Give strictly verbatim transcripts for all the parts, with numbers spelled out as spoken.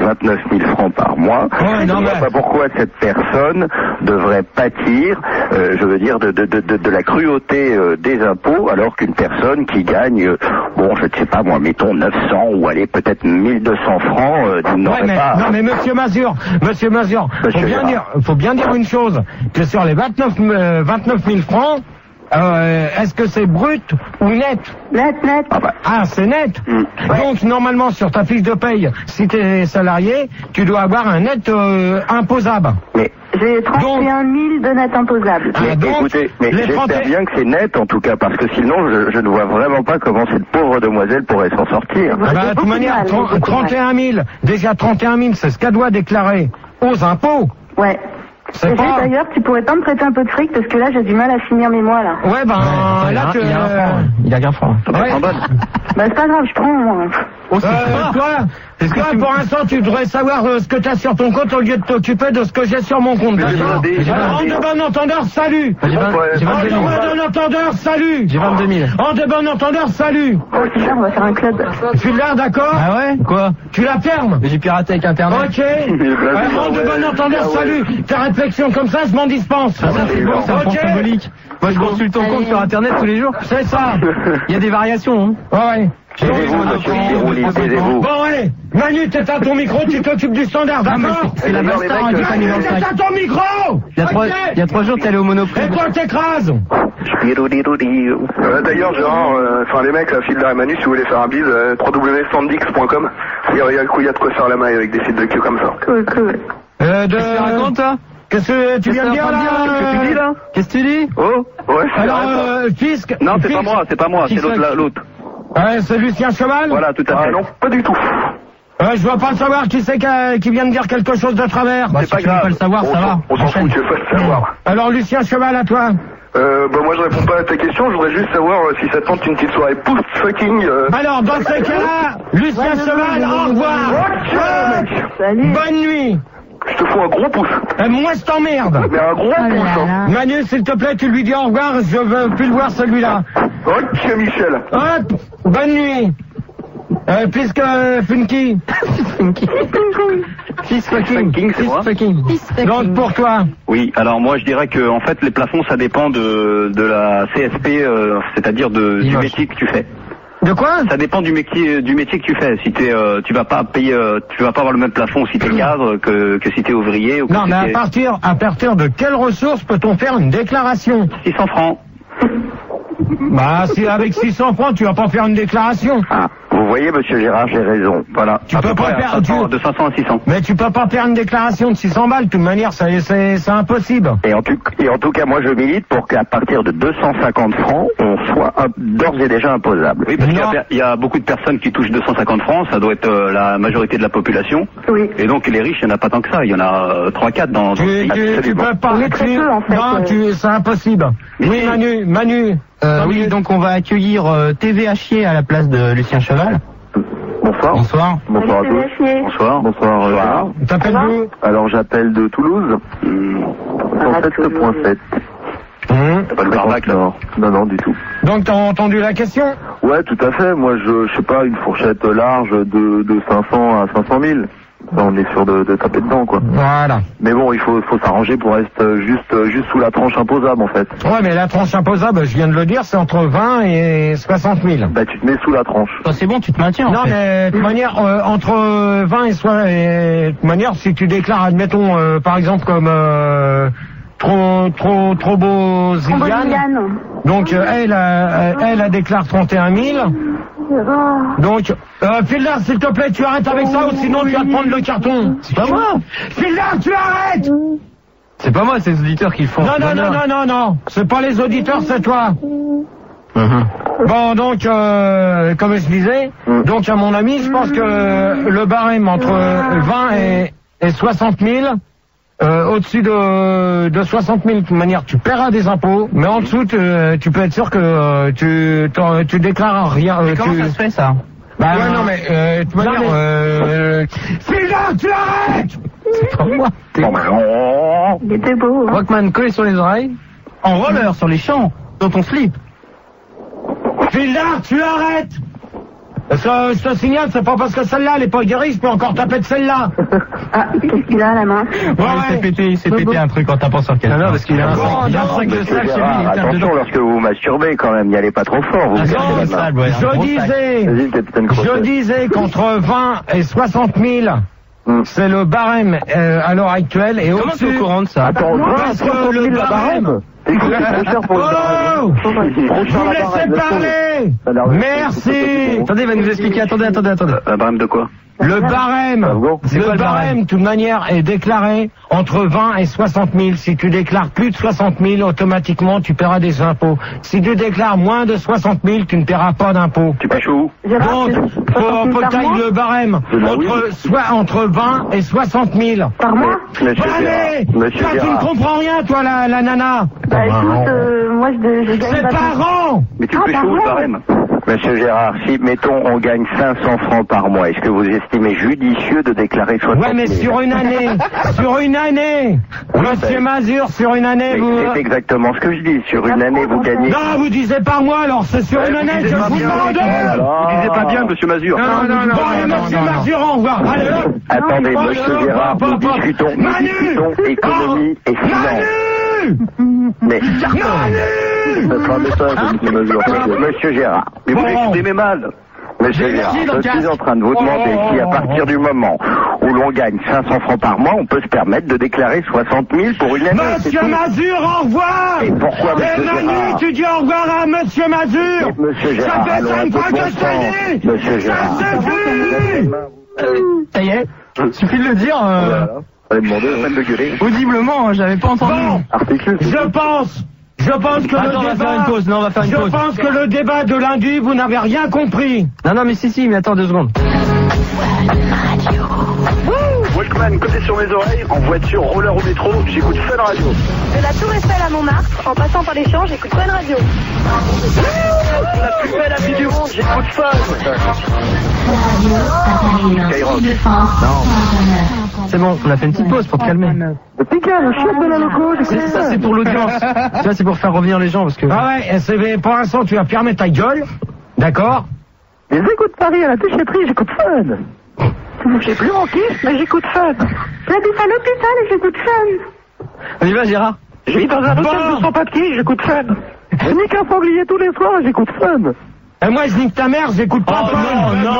vingt-neuf mille francs par mois. Ouais, je non, ne vois mais... pas pourquoi cette personne devrait pâtir, euh, je veux dire, de, de, de, de, de la cruauté euh, des impôts, alors qu'une personne qui gagne, euh, bon, je ne sais pas moi, mettons neuf cents ou allez peut-être mille deux cents francs, euh, n'aurait ouais, mais, pas... Non mais monsieur Mazur, monsieur Mazur, Monsieur faut bien dire, faut bien dire une chose, que sur les vingt-neuf mille francs, Euh, est-ce que c'est brut ou net? Net, net. Ah, bah. Ah, c'est net. Mmh. Donc, normalement, sur ta fiche de paye, si tu es salarié, tu dois avoir un net euh, imposable. Mais... J'ai trente et un mille de net imposable. Ah, Mais donc, écoutez, mais les j'espère trente... bien que c'est net en tout cas, parce que sinon je, je ne vois vraiment pas comment cette pauvre demoiselle pourrait s'en sortir. Ah bah, de toute manière, trente et un mille, déjà trente et un mille, c'est ce qu'elle doit déclarer aux impôts. Ouais. C'est Et pas... d'ailleurs, tu pourrais pas me prêter un peu de fric parce que là, j'ai du mal à finir mes mois là. Ouais, ben Ouais, là, tu... il y a un franc. Il y a qu'un franc. Ouais. Bah, c'est pas grave, je prends moi. Euh, toi, toi pour l'instant, tu devrais savoir euh, ce que tu as sur ton compte au lieu de t'occuper de ce que j'ai sur mon compte. D'accord. En de bon entendeur, salut. J'ai vingt- j'ai En vingt-deux de mille. bon entendeur, salut. J'ai vingt-deux mille. En de bon entendeur, salut. Oh, super, on va faire un club. Tu l'as, d'accord? Ah ouais? Quoi? Tu la fermes? J'ai piraté avec Internet. Ok. Ouais, en de bon entendeur, salut. Tes réflexions comme ça, je m'en dispense. Ah, ça, c'est bon, c'est un Ok. fonds symbolique. Moi, je consulte ton compte sur Internet tous les jours. C'est ça. Il y a des variations, hein. Ouais. Taisez-vous, monsieur Girouli, taisez-vous. Bon, allez. Manu, t'éteins ton micro, tu t'occupes du standard, Ah, mais d'accord? c'est la D'ailleurs, les Bastard mecs, Radio euh, Canada. Manu, t'éteins ton micro. Il y a trois, Ok. il y a trois jours, t'es allé au Monoprix. Et toi, t'écrases. Euh, D'ailleurs, Gérard, enfin les mecs, la file de Manu, si vous voulez faire un bise, euh, w w w point sandix point com, il y, a- il y a il y a de quoi faire la maille avec des sites de queue comme ça. Cool, cool. Euh, de... Qu'est-ce que tu racontes, toi? Qu'est-ce que tu viens de dire, là? Qu'est-ce que tu dis là? Qu'est-ce que tu dis? Oh, ouais, c'est Alors, vrai, ça. euh, Fisc... Non, c'est pas Fisc- moi, c'est pas moi, c'est Qui l'autre, ça là, l'autre. Ouais, c'est Lucien Cheval. Voilà, tout à Ah fait. non, pas du tout. Ouais, je veux pas savoir qui c'est qui, qui vient de dire quelque chose de travers. Bah, c'est si pas tu veux grave. pas le savoir, On ça s'en- va. On s'en fout, tu veux pas le savoir. Alors, Lucien Cheval, à toi. Euh, bah moi je réponds pas à ta question, je voudrais juste savoir euh, si ça te tente une petite soirée post-fucking. Euh... Alors, dans ces cas-là, Lucien Cheval, au revoir. mec. Salut. Bonne nuit. Je te fous un gros pouce. Et moi, je t'emmerde. Mais un gros Oh là pouce, hein. là. Manu, s'il te plaît, tu lui dis au revoir, je veux plus le voir, celui-là. Ok, Michel. Hop, bonne nuit. Euh, puisque euh, Funky. Fils fucking. Fucking, c'est Fils moi. fucking. Donc pour toi. Oui, alors moi je dirais que en fait les plafonds ça dépend de, de la C S P, euh, c'est-à-dire de, du L'image. métier que tu fais. De quoi? Ça dépend du métier du métier que tu fais. Si t'es, euh, tu vas pas payer, euh, tu vas pas avoir le même plafond si t'es cadre que, que si t'es ouvrier ou que Non, si mais à t'es partir, à partir de quelles ressources peut-on faire une déclaration? six cents francs. Bah, si avec six cents francs, tu vas pas faire une déclaration. Ah, vous voyez, monsieur Gérard, j'ai raison. Voilà. Tu À peux peu pas près à faire- cinq cents, tu- de cinq cents à six cents. Mais tu peux pas faire une déclaration de six cents balles, de toute manière, ça- c'est c'est impossible. Et en, tout, et en tout cas, moi, je milite pour qu'à partir de deux cent cinquante francs, on soit un- d'ores et déjà imposable. Oui, parce qu'il y Non. a, il y a beaucoup de personnes qui touchent deux cent cinquante francs, ça doit être euh, la majorité de la population. Oui. Et donc, les riches, il n'y en a pas tant que ça. Il y en a euh, trois quatre dans, dans Tu, ce pays. tu, tu Absolument. peux pas. On est très tu- peu, en fait, Non, euh. tu, c'est impossible. Oui, Manu, Manu. Euh, Cinq oui, minutes. donc on va accueillir euh, T V Hachier à la place de Lucien Cheval. Bonsoir. Bonsoir. Bonsoir à Salut, tous. T V H. Bonsoir. Bonsoir. Bonsoir. T'appelles Ça va d'où? Alors, j'appelle de Toulouse. cent sept point sept. Hum. T'as pas le barbac, là? Non, non, du tout. Donc t'as entendu la question? Ouais, tout à fait. Moi, je, je sais pas, une fourchette large de, de cinq cents à cinq cent mille. Ça, on est sûr de, de taper dedans, quoi. Voilà. Mais bon, il faut, faut s'arranger pour rester juste, juste sous la tranche imposable, en fait. Ouais, mais la tranche imposable, je viens de le dire, c'est entre vingt et soixante mille. Bah, tu te mets sous la tranche. Toi, c'est bon, tu te maintiens. en Non, fait. mais de toute manière, euh, entre vingt et soixante, et de toute manière, si tu déclares, admettons, euh, par exemple, comme euh, trop, trop, trop beau Ziliane, Tromboliane. donc euh, elle, euh, elle, elle déclare trente et un mille. Donc, euh, Phildar, s'il te plaît, tu arrêtes avec ça, ou sinon tu vas te prendre le carton. C'est pas moi. Phildar, tu arrêtes! C'est pas moi, c'est les auditeurs qui le font. Non, non, non, non, non, non, c'est pas les auditeurs, c'est toi. Mhm. Bon, donc, euh, comme je disais, donc à mon ami, je pense que le barème entre vingt et, et soixante mille, euh, au-dessus de, de soixante mille, de toute manière, tu paieras des impôts, mais en dessous, tu, tu peux être sûr que euh, tu, t'en- tu déclares rien. euh, Comment tu... ça se fait, ça? Bah ouais, non, mais, euh, de toute manière, euh... Phildar, tu arrêtes! C'est pas moi. T'es Il était beau. Hein. Rockman collé sur les oreilles, en roller sur les champs, dans ton slip. Phildar, tu arrêtes! Ça, je te signale, c'est pas parce que celle-là, elle est pas guérie, je peux encore taper de celle-là. Ah, qu'est-ce qu'il a à la main? Ouais, il s'est pété, il s'est pété un truc en tapant sur le quelqu'un. Non, non, parce qu'il a un sac, il a un sac de sable chez lui, il tape dedans. Attention, lorsque vous vous masturbez, quand même, n'y allez pas trop fort. Vous Ah, non, la main. ouais, je disais, je disais qu'entre vingt et soixante mille, mm. c'est le barème euh, à l'heure actuelle, et comment tu es au courant de ça? Attends, parce que le barème... Oh, vous laissez parler. Merci. Attendez, il va nous expliquer. Attendez, attendez, attendez. Un barème de quoi? Le barème, le barème, de toute manière, est déclaré entre vingt et soixante mille. Si tu déclares plus de soixante mille, automatiquement, tu paieras des impôts. Si tu déclares moins de soixante mille, tu ne paieras pas d'impôts. Tu pêches où? Donc, faut, faut tailler le barème entre, soit entre vingt et soixante mille. Par mois? Allez, toi, tu ne comprends rien, toi, la, la nana. Bah écoute, euh, moi je, je gagne... C'est par an. Mais tu Ah, pêches par où le mois? barème? Monsieur Gérard, si, mettons, on gagne cinq cents francs par mois, est-ce que vous estimez judicieux de déclarer soixante mille? Ouais, mais sur une année, sur une année, Monsieur Mazur, sur une année, vous... C'est exactement ce que je dis, sur une année, vous gagnez... Non, vous disiez par mois, alors c'est sur une année, je vous demande. Vous disiez pas bien, Monsieur Mazur. Non, non, non, non, Monsieur Mazur, au revoir. Allez, hop. Attendez, Non, Monsieur non, Gérard, pas, nous pas, pas. discutons, nous Manu. discutons économie et finance. Manu. Mais... Manu. Ça sera un message, Monsieur Mazur. Monsieur Gérard, mais vous Bon. l'exprimez mal. Monsieur J'ai Gérard, dit dans le je suis casque. en train de vous demander Oh, si à oh, partir oh. du moment où l'on gagne cinq cents francs par mois, on peut se permettre de déclarer soixante mille pour une année. c'est Monsieur tout. Mazur, au revoir. Et pourquoi, Et Monsieur Manu, Gérard? tu dis au revoir à Monsieur Mazur. Et Monsieur Gérard, Ça fait allons un cinq peu fois de que bon je te dis. sens. Monsieur Gérard. Ça suffit. Ça y est, suffit de le dire, euh, Voilà. Allez demander, même de gueuler. audiblement, hein, j'avais pas entendu. Bon, Article. je pense, je pense que Attends, on le va débat... faire une pause, non, on va faire une je pause. pense que le débat de lundi, vous n'avez rien compris. Non, non, mais si, si, mais attends deux secondes. Walkman collé sur mes oreilles, en voiture, roller ou métro, j'écoute Fun Radio. De la Tour Eiffel à Montmartre, en passant par les champs, j'écoute Fun Radio. La plus belle amie du monde, j'écoute Fun. C'est bon, on a fait une petite pause pour te calmer. Putain, le chef de la loco, j'ai C'est- Ça, c'est pour l'audience. Tu vois, c'est pour faire revenir les gens, parce que... Ah ouais, c'est, pour l'instant, tu vas fermer ta gueule, d'accord? Mais j'écoute Paris à la déchetterie, j'écoute Fun. J'ai plus mon kiff, mais j'écoute Fun. J'habite à l'hôpital et j'écoute Fun. On y va, Gérard? Je vis dans un hôtel Bon. de sans papier, j'écoute Fun. Je nique un sanglier tous les soirs et j'écoute Fun. Et moi, je nique ta mère, j'écoute pas. Oh, non, non,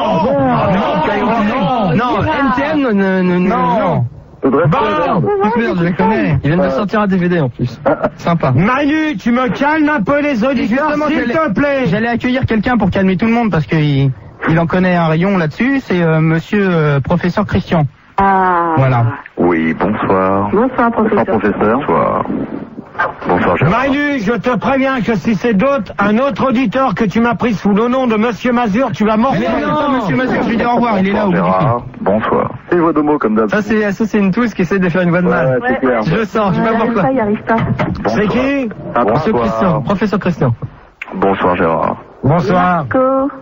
non, non, non, N T M, non, non, non. Bon, Toute merde, je les connais. Ils viennent de sortir un D V D en plus. Sympa. Manu, tu me calmes un peu les auditeurs, Justement, s'il j'allais- te plaît. J'allais accueillir quelqu'un pour calmer tout le monde parce qu'il il en connaît un rayon là-dessus. C'est euh, monsieur euh, professeur Christian. Ah. Voilà. Oui, bonsoir. Bonsoir, professeur. Bonsoir, professeur. Bonsoir. Bonsoir, Gérard. Manu, je te préviens que si c'est d'autres, un autre auditeur que tu m'as pris sous le nom de Monsieur Mazur, tu vas Mais morfler. non, c'est pas monsieur Mazur, je lui dis au revoir, il est là au bout du fil. Gérard, bonsoir. C'est une voix de mots comme d'hab. Ça c'est, ça c'est une tousse qui essaie de faire une voix de mal. Ouais, c'est clair. Je le sens, je sais pas Il arrive pourquoi. pas, il arrive pas. C'est qui? Monsieur Bonsoir. Christian, professeur Christian. Bonsoir, Gérard. Bonsoir. Marco.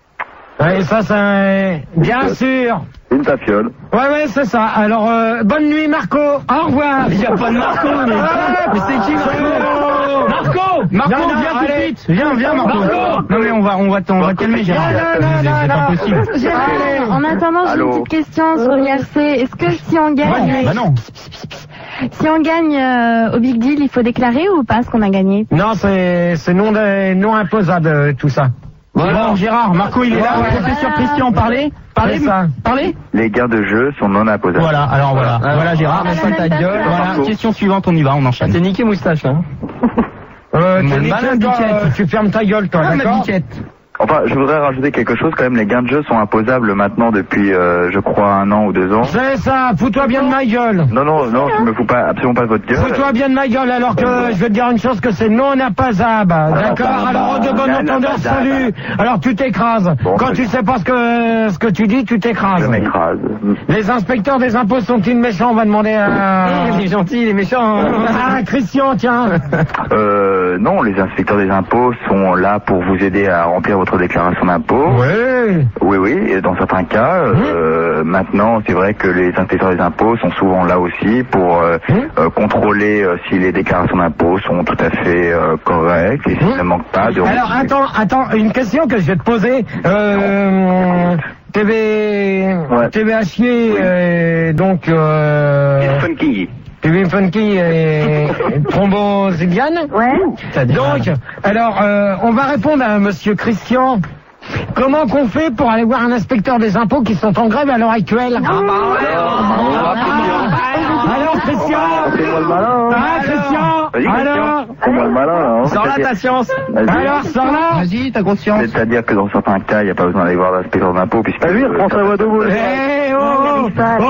Et ça, c'est... Bien sûr. Une tafiole. Ouais, ouais, c'est ça. Alors, euh, bonne nuit, Marco. Au revoir. Il y a pas de Marco, mais, mais c'est qui Marco? Marco Marco, Non, non, viens tout de allez. suite. Viens, viens Marco. Marco. Non mais on va, on va, on va calmer Gérard. Non, non, C'est- non, C'est pas non, possible. non. Gérard, en attendant, j'ai Allô. une petite question sur l'I R C. Est-ce que si on gagne, Bah non. si on gagne euh, au Big Deal, il faut déclarer ou pas ce qu'on a gagné? Non, c'est, c'est non, de- non imposable, euh, tout ça. Bon, Gérard, Marco il est là. Ouais, ouais. Professeur Christian, parlez. Parlez, C'est ça. parlez. Les gains de jeu sont non imposables. Voilà, alors voilà. Voilà Gérard, Ah, mets-toi ta la gueule. même Voilà, chose. question suivante, on y va, on enchaîne. T'es niqué moustache, hein. Euh, Mon t'es niqué, malin toi, biquette. euh, tu fermes ta gueule, toi, Ah, ma d'accord? biquette. Enfin, je voudrais rajouter quelque chose quand même. Les gains de jeu sont imposables maintenant depuis, euh, je crois, un an ou deux ans. C'est ça, fous-toi bien de ma gueule. Non, non, non, je me fous pas, absolument pas de votre gueule. Fous-toi bien de ma gueule, alors que je vais te dire une chose, que c'est non imposable. D'accord? bah, Alors, de bon bah, entendeur, bah, salut. Alors, tu t'écrases. Bon, Quand très tu bien. sais pas ce que, ce que tu dis, tu t'écrases. Je m'écrase. Les inspecteurs des impôts sont-ils méchants? On va demander à... Il est gentil, il est méchant. Ah, Christian, tiens. Euh, non, les inspecteurs des impôts sont là pour vous aider à remplir votre votre déclaration d'impôt. Oui. Oui, oui, et dans certains cas, euh, mmh. maintenant, c'est vrai que les inspecteurs des impôts sont souvent là aussi pour euh, mmh. euh, contrôler euh, si les déclarations d'impôts sont tout à fait euh, correctes et s'il mmh. ne manque pas de... Alors, attends, attends, une question que je vais te poser. Euh, T V... Ouais. T V H I, euh, donc... Euh, Funky. T V Funky et Thrombosiliane. Ouais. Donc, alors, euh, on va répondre à monsieur Christian. Comment qu'on fait pour aller voir un inspecteur des impôts qui sont en grève à l'heure actuelle? Ah, bah ouais, ah, alors, Christian. Fais-moi le malin. Ah, Christian. Alors. Fais-moi le malin, hein. Sors là ta science. Alors, sors là. Vas-y, ta conscience. C'est-à-dire que dans certains cas, il n'y a pas besoin d'aller voir l'inspecteur d'impôts puisque... Ah oui, reprends sa voix de vous. Eh, oh, oh,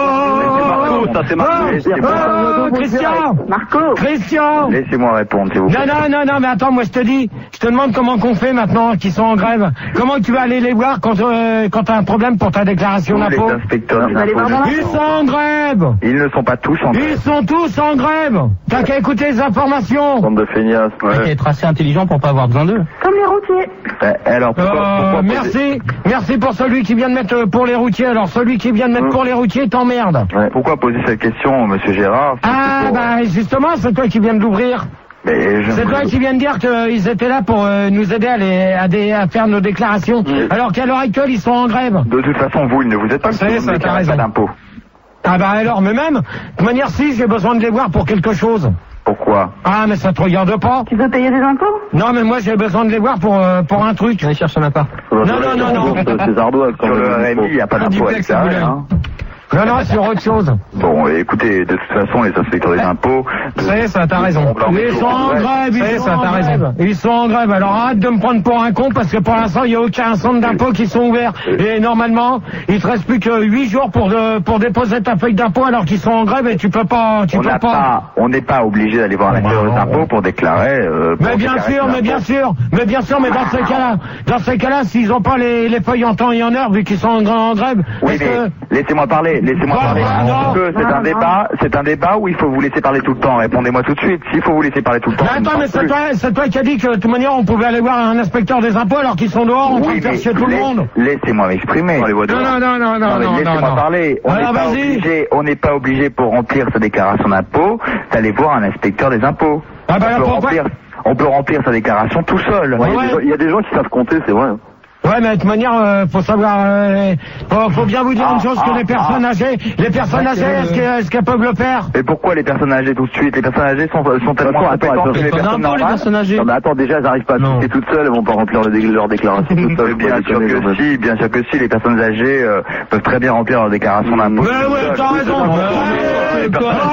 oh, ça c'est Marco. oh, Christian. Marco. Christian. Laissez-moi répondre, s'il vous plaît. Non, non, non, non, mais attends, moi je te dis, je te demande comment qu'on fait maintenant, qu'ils sont en grève. Comment tu vas aller les voir quand, euh, quand t'as un problème pour ta déclaration Les d'impôt? inspecteurs des Vous allez voir impôts. dans la- Ils sont en grève. Ils ne sont pas tous en Ils sont tous en grève. T'as qu'à écouter les informations. bande de feignasses. T'as qu'à être assez intelligent pour pas avoir besoin d'eux. Comme les routiers. Eh, alors, pourquoi, Euh, pourquoi poser- merci, merci pour celui qui vient de mettre euh, pour les routiers. Alors celui qui vient de mettre Hum. pour les routiers t'emmerde. Ouais, pourquoi poser cette question, monsieur Gérard? Ah Pour- bah justement, c'est toi qui viens de l'ouvrir. Mais je... C'est toi qui viens de dire qu'ils étaient là pour euh, nous aider à, les, à, des- à faire nos déclarations. Oui. Alors qu'à l'heure actuelle, ils sont en grève. De toute façon, vous, ils ne vous êtes pas Ça y est, vous ça, ne t'as déclarez raison. pas d'impôt. Ah bah alors, mais même, de toute manière, si, j'ai besoin de les voir pour quelque chose. Pourquoi? Ah, mais ça te regarde pas. Tu veux payer des impôts? Non, mais moi, j'ai besoin de les voir pour, euh, pour un truc. Allez chercher un appart. Non, non, non, non. C'est ardoise. Sur le R M I, il n'y a pas Ah, d'impôt à duplex, déclarer, ça voulait. hein. Non, non, sur autre chose. Bon, écoutez, de toute façon, les inspecteurs des impôts... Ça y est, ça, t'as raison. Ils sont en grève, ils sont en grève. Ils sont en grève. Alors arrête de me prendre pour un con parce que pour l'instant, il n'y a aucun centre d'impôt qui sont ouverts. Et normalement, il te reste plus que huit jours pour, euh, pour déposer ta feuille d'impôt alors qu'ils sont en grève et tu peux pas, tu On peux n'a pas. pas, on n'est pas obligé d'aller voir l'inspecteur des impôts pour déclarer... euh, pour Mais bien déclarer sûr, ses mais bien impôts. sûr, mais bien sûr, mais dans ces cas-là, dans ces cas-là, s'ils ont pas les, les feuilles en temps et en heure vu qu'ils sont en, en grève, Oui, est-ce mais que... laissez-moi parler, laissez-moi Voilà, parler. non. Parce que c'est Non, un non. débat, c'est un débat où il faut vous laisser parler tout le temps. Répondez-moi tout de suite. S'il faut vous laisser parler tout le temps. Mais je ne attends, mais parle c'est plus. toi, c'est toi qui as dit que de toute manière on pouvait aller voir un inspecteur des impôts alors qu'ils sont dehors en train Oui, de faire mais chier tout le laisse- monde. Laissez-moi m'exprimer. Non, non, non, non, non, mais non, laissez-moi non. parler. On n'est Alors, pas vas-y. obligé, on n'est pas obligé pour remplir sa déclaration d'impôt d'aller voir un inspecteur des impôts. Ah bah, on, peut pourquoi remplir, on peut remplir sa déclaration tout seul. Ouais, il, y a des ouais. gens, il y a des gens qui savent compter, c'est vrai. Ouais, mais de toute manière, euh, faut savoir, euh, faut, faut bien vous dire Ah, une chose ah, que les personnes ah. âgées, les personnes âgées, est-ce qu'elles, est-ce qu'elles peuvent le faire? Et pourquoi les personnes âgées tout de suite? Les personnes âgées sont, sont tellement Attends, attends, compétentes que les attends. personnes D'impôt, les normales. personnes âgées. Non mais attends, déjà elles n'arrivent pas à Non. tout toutes seules, elles vont pas remplir leur, dé- leur déclaration toutes seules. Mais bien faut sûr déconner, quand que même. si, bien sûr que si, les personnes âgées euh, peuvent très bien remplir leur déclaration d'impôt. Mais ouais, t'as raison. Allez,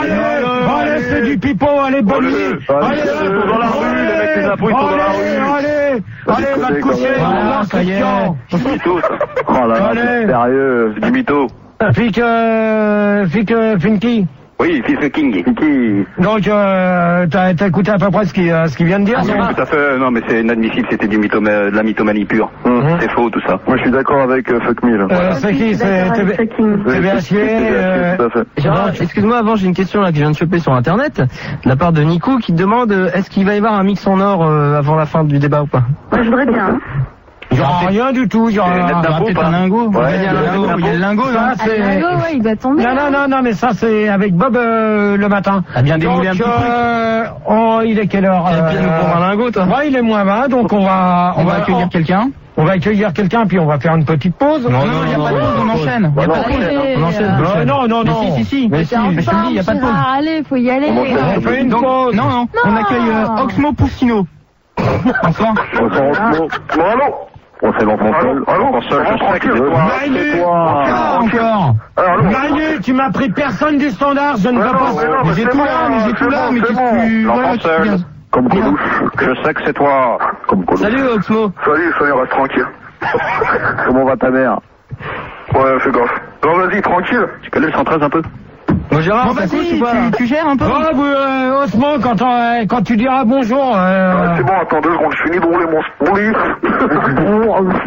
allez, allez, c'est du pipeau, allez, bonne nuit. Allez, ils sont dans la rue, les mecs des impôts, ils sont dans la rue. Allez, allez, va te coucher. Voilà, ça y est. Mytho, ça. Oh là là, Allez. c'est sérieux, c'est du mytho. Fic, euh, Fic, euh, Finky. Oui, fils King. Qui Donc, euh, t'as, t'as écouté à peu près ce qu'il, euh, ce qu'il vient de dire? Oui, tout à fait. Non, mais c'est inadmissible. C'était du mythoma- de la mythomanie pure. Mhm. C'est faux, tout ça. Moi je suis d'accord avec euh, Fuck Me là. Euh, c'est qui? C'est D'accord avec T V Fucking. T V H I, euh, Tout à fait. Gérard, excuse-moi, avant j'ai une question là que je viens de choper sur internet, de la part de Nico qui demande euh, est-ce qu'il va y avoir un mix en or euh, avant la fin du débat ou pas? Moi, je voudrais bien. hein. Il y aura rien du tout, il y aura... Et lettre Il y aura d'impôt, peut-être pas un lingot. Ouais, il y a un il y a lingot, un il y a le lingot, Ça, là. Ah, c'est... le lingot, ouais, il doit tomber. Non, non, non, non, mais ça, c'est avec Bob euh, le matin. Ah, bien démoulé un Donc, petit truc. euh, oh, il est quelle heure? Il a bien nous prendre un lingot, toi. Ouais, il est moins vingt, donc on va... On va accueillir quelqu'un. On va accueillir quelqu'un, puis on va faire une petite pause. Non, non, il n'y a pas de pause, on enchaîne. Il n'y a pas de pause. Allez, On enchaîne. euh, on enchaîne. non, non, Mais non. si, si, si. Mais si, T'es en mais je te le dis, il n'y a pas de pause. Gérard, allez, faut y aller. On fait une Donc, pause. non, non, on accueille euh, Oxmo Poussino. Bonsoir. Bon, Bon, allô? on fait l'enfant seul. Allô? Allô? seul, je sais que c'est toi. Maïné, Ah, encore. Alors, allô? Maïné, tu m'as pris personne du standard, je ne Ouais, veux non, pas... mais non, Mais j'ai c'est tout bon, là, mais j'ai c'est tout là, bon, mais c'est qu'est-ce bon. que tu... L'enfant voilà, tu seul. viens. Comme Coluche. Je sais que c'est toi. Comme Coluche. Salut Oxmo. Salut, salut, reste tranquille. Comment va ta mère? Ouais, fais gaffe. Non, vas-y, tranquille. Tu connais le cent treize un peu? Bon Gérard, Bon, ça vas-y, couche ou pas, tu- là tu gères un peu? Oh, vous, euh, Osmo, quand, on- quand tu diras bonjour... Euh... Ouais, c'est bon, attends deux secondes, je finis de rouler mon split.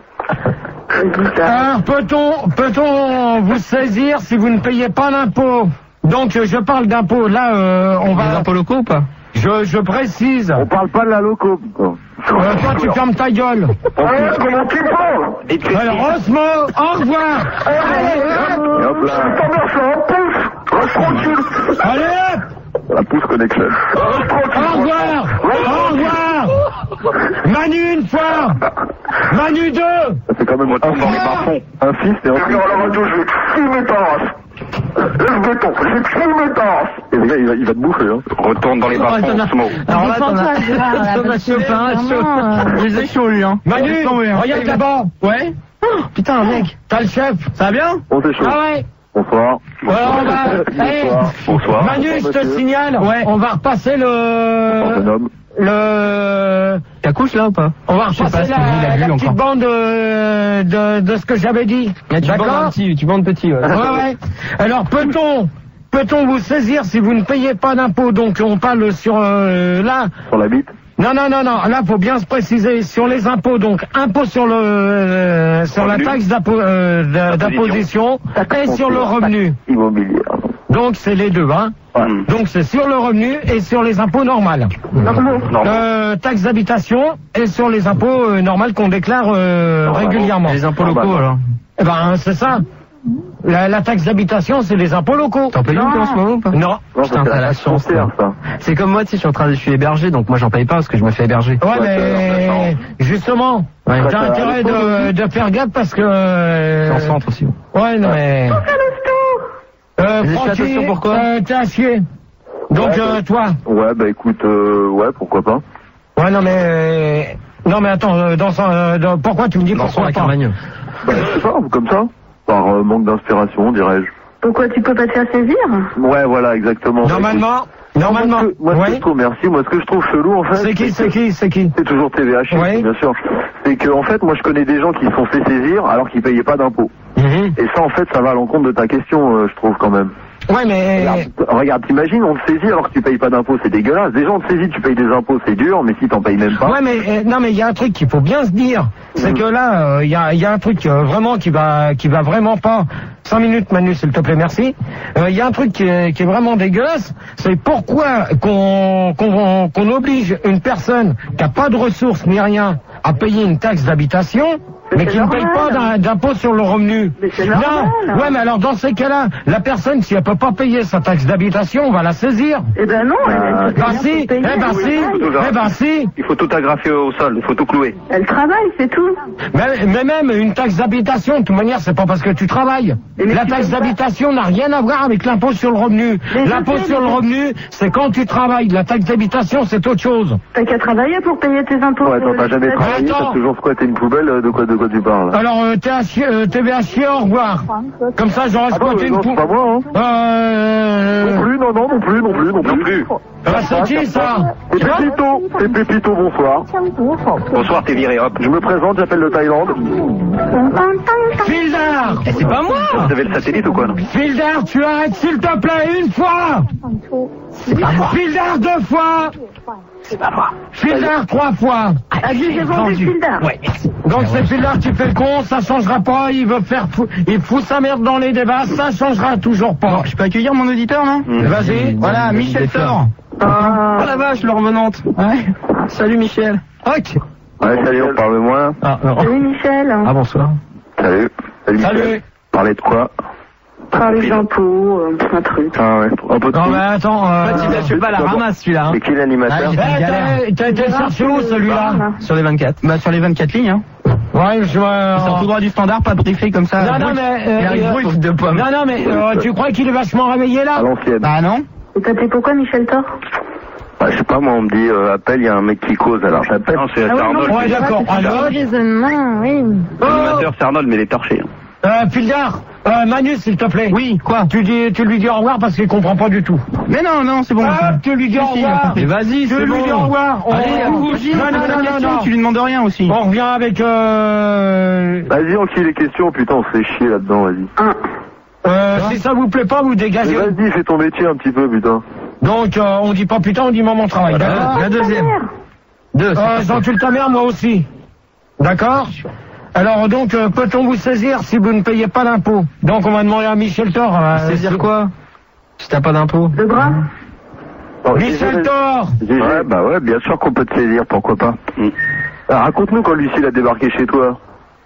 Alors, peut-on, peut-on vous saisir si vous ne payez pas d'impôts? Donc, euh, je parle d'impôts. Là, euh, on Des va... impôts locaux ou pas? Je, je précise. On parle pas de la loco. Euh, toi, tu fermes ta gueule. Ouais, comment tu parles? Et tu Alors, Osmo, au revoir. Allez, Et hop là, Ta mère, c'est un pouce. Reste tranquille. allez, hop. la pouce connection. Reste tranquille. Au revoir. Au revoir. Manu une fois. Manu deux. Ça fait quand même un Retourne dans les bas-fonds. un fils et un Je fils. vais à la radio, je vais te fumer ta race. Laisse béton, je vais te fumer ta race. Et le gars, il va, il va te bouffer, hein. Retourne dans les bas-fonds, Osmo. Alors là, t'en as... Défends-toi, Gérard, là, T'en as parce que chopé un, vraiment, chaud. euh, Je les ai chauds, lui, hein. Manu, Laisse tomber, hein. regarde là-bas. Ouais. Oh, putain, mec. T'as le chef. Ça va bien? On t'est chaud. Ah ouais. Bonsoir. Alors, on va... Hey, Bonsoir. Bonsoir. Manu, je te signale, Ouais. on va repasser Bonsoir, le... homme. Le... T'as couche là ou pas? On va Je sais pas repasser ce que lui, il a la, vu la encore. petite bande de, de, de ce que j'avais dit. Là, tu bandes un D'accord. petit, tu bandes petit, ouais. Ouais, ouais. Alors, peut-on... Peut-on vous saisir si vous ne payez pas d'impôts? Donc, on parle sur... euh, là... Sur la bite. Non, non, non, non. Là, faut bien se préciser sur les impôts. Donc, impôt sur le, euh, sur la Revenu. taxe d'impo- euh, d'a- d'imposition et sur le revenu. Immobilière. Donc, c'est les deux, hein. Ouais. Donc, c'est sur le revenu et sur les impôts normales. Normal. Euh, taxe d'habitation et sur les impôts euh, normales qu'on déclare euh, régulièrement. Les impôts Ah, locaux, bah, alors. Eh ben, c'est ça. La, la taxe d'habitation, c'est les impôts locaux. T'en payes une toi, en ce moment ou pas? Non. Non, Putain, ça, c'est t'as la la chance, frontière, ça. C'est comme moi, tu sais, je suis en train de, je suis hébergé, donc moi j'en paye pas parce que je me fais héberger. Ouais, Ouais, mais justement, Ouais. t'as Ouais, intérêt ça- de, de faire gaffe parce que... euh, Je suis en centre aussi. Ouais, non, mais... Euh, Les Francky, exploitations, pourquoi euh, t'es à chier. Donc, Ouais, euh, bah- toi... Ouais, bah écoute, euh, ouais, pourquoi pas. Ouais, non, mais... euh, Non, mais attends, euh, dans, son- euh, dans- pourquoi tu me dis Dans son pourquoi la pas? Carmagne. Bah, je sais pas, comme ça. Par euh, manque d'inspiration, dirais-je. Pourquoi tu peux pas te faire saisir? Ouais, voilà, exactement. Normalement, Écoute, normalement, moi, ce que- moi, ce que oui. je trouve, merci, moi, ce que je trouve chelou, en fait. C'est qui, c'est qui, c'est qui? C'est toujours T V H, Oui. bien sûr. C'est que, en fait, moi, je connais des gens qui se sont fait saisir alors qu'ils payaient pas d'impôts. Mhm. Et ça, en fait, ça va à l'encontre de ta question, euh, je trouve, quand même. Ouais, mais... Regarde, regarde, t'imagines, on te saisit alors que tu payes pas d'impôts, c'est dégueulasse. Déjà, on te saisit, tu payes des impôts, c'est dur, mais si t'en payes même pas. Ouais, mais euh, non, mais il y a un truc qu'il faut bien se dire, c'est Mhm. que là, il y, a, y a un truc euh, vraiment qui va, qui va vraiment pas. Cinq minutes, Manu, s'il te plaît, merci. Il y a un truc qui est, qui est vraiment dégueulasse, c'est pourquoi qu'on qu'on qu'on oblige une personne qui a pas de ressources ni rien à payer une taxe d'habitation, mais c'est qui ne paye normal. pas d'un- d'impôt sur le revenu. Mais c'est non, normal. ouais, mais alors dans ces cas-là, la personne, si elle peut pas payer sa taxe d'habitation, on va la saisir. Eh ben non, elle, elle, Bah elle, si, eh payer, ben elle si, travaille. eh ben si. Il faut tout agrafer au sol, il faut tout clouer. Elle travaille, c'est tout. Mais, mais même une taxe d'habitation, de toute manière, c'est pas parce que tu travailles. Mais mais La tu taxe peux pas- d'habitation n'a rien à voir avec l'impôt sur le revenu. Mais je L'impôt sais, sur mais le je- revenu, c'est quand tu travailles. La taxe d'habitation, c'est autre chose. T'as qu'à travailler pour payer tes impôts. Ouais, attends, t'as jamais Euh, travaillé, attends. t'as toujours squatté une poubelle, euh, de quoi, de quoi tu parles, là? Alors, euh, t'es à chier, euh, T V à chier, au revoir. Comme ça, j'aurais Ah non, squatté euh, une non, c'est pou- pas moi, hein. Euh... Non plus, non, non, non plus, non plus, non plus. Non plus. Bah, c'est qui, ça? C'est Pépito, c'est Pépito, bonsoir. Bonsoir, t'es viré, hop. Je me présente, j'appelle le Thaïlande. Fildar! Eh, c'est pas moi! Vous avez le satellite ou quoi, non? Fildar, tu arrêtes, s'il te plaît, une fois! C'est pas moi! Fildar, deux fois! C'est pas moi! Fildar, trois fois! Adieu, j'ai vendu Fildar. Ouais, merci. Donc c'est Fildar qui fait le con, ça changera pas, il veut faire fou, il fout sa merde dans les débats, ça changera toujours pas. Bon, je peux accueillir mon auditeur, non? Vas-y. Voilà, Michel Thor. Ah. Oh la vache, le revenante. Ouais. Salut Michel. Ok. Ouais, salut, on parle moins. Ah, non. Salut Michel. Ah, bonsoir. Salut. Salut. Salut. Michel. Parler de quoi? Parler des impôts, euh, un truc. Ah ouais, un peu de Non tout. mais attends, euh... Là, tu je sais pas, la ramasse celui-là. Hein. C'est qui l'animateur? Ah, Eh, j'ai- galère. t'as- t'as été cherché où celui-là? Sur les vingt-quatre. Bah, sur les vingt-quatre lignes, hein. Ouais, je vois... Sur tout droit du standard, pas briefé comme ça. Non, non, Brut. mais... euh, Il arrive euh, brut de pommes. Non, non, mais euh, tu crois qu'il est vachement réveillé À là? l'ancienne. Bah, non. Et t'appelais pourquoi Michel Thor? Bah, je sais pas, moi, on me dit, euh, appelle, il y a un mec qui cause, alors j'appelle. Non, c'est Ah ouais, Arnold. non, Ouais, d'accord, alors... Raisonnement, oui. L'animateur, c'est Arnold, mais il est torché. hein. Euh, Fildar, euh, Manu, s'il te plaît. Oui, quoi? Tu dis, tu lui dis au revoir parce qu'il comprend pas du tout. Mais non, non, c'est bon. Ah, tu lui dis au Si, si, revoir. mais vas-y, Tu c'est lui bon. dis au revoir. On- Allez, à vous, Gilles, Non, non, pose ta non, question, non, non. tu lui demandes rien aussi. On revient avec... Euh... Vas-y, on les questions, putain, on se fait chier là-dedans, vas-y. Un. Euh, si ça vous plaît pas, vous Mais dégagez. vas-y, fais ton métier un petit peu, putain. Donc, euh, on dit pas putain, on dit maman travail. D'accord. La deuxième. Deux. Euh, j'encule ta mère, moi aussi. D'accord. Alors, donc, euh, peut-on vous saisir si vous ne payez pas d'impôt? Donc, on va demander à Michel Thor. Euh, Saisir quoi? Si t'as pas d'impôt. Le bras? Oh, Michel G G. Thor. G G. Ouais, bah ouais, bien sûr qu'on peut te saisir, pourquoi pas. Mm. Alors, raconte-nous quand Lucille a débarqué chez toi.